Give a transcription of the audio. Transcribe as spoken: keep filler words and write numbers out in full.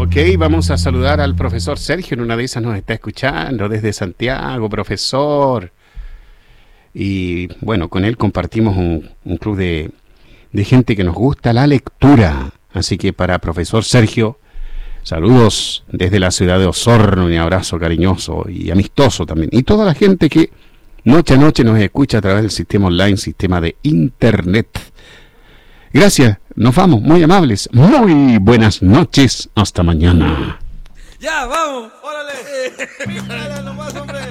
Ok, vamos a saludar al profesor Sergio. En una de esas nos está escuchando desde Santiago, profesor. Y bueno, con él compartimos un, un club de, de gente que nos gusta la lectura. Así que para profesor Sergio, saludos desde la ciudad de Osorno, un abrazo cariñoso y amistoso también. Y toda la gente que noche a noche nos escucha a través del sistema online, sistema de internet. Gracias, nos vamos, muy amables. Muy buenas noches, hasta mañana. Ya, vamos, órale. Órale, nomás, hombre.